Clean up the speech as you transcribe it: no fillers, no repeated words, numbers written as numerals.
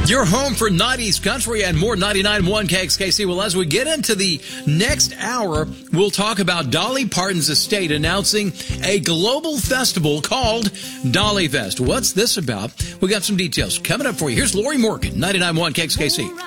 Your home for 90s country and more 99.1 KXKC. Well, as we get into the next hour, we'll talk about Dolly Parton's estate announcing a global festival called Dolly Fest. What's this about? We got some details coming up for you. Here's Lori Morgan, 99.1 KXKC.